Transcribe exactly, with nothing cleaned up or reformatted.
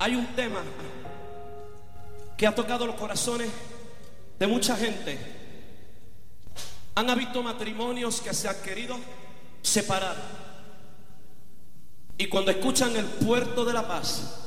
Hay un tema que ha tocado los corazones de mucha gente. Han habido matrimonios que se han querido separar, y cuando escuchan el puerto de la paz,